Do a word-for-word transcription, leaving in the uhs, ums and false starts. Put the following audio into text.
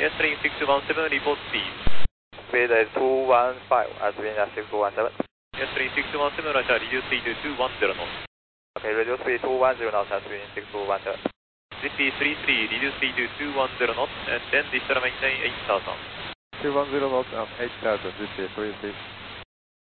Airstream six two one seven, report speed. Speed is two one five, as wind at six two one seven. Airstream six two one seven, Roger, reduce speed to two one zero knots. Okay, reduce speed two one zero knots, as wind six two one seven. Z P three three, reduce speed to two one zero knots, and then digital maintain eight thousand. two one zero knots and eight thousand, Z P three three.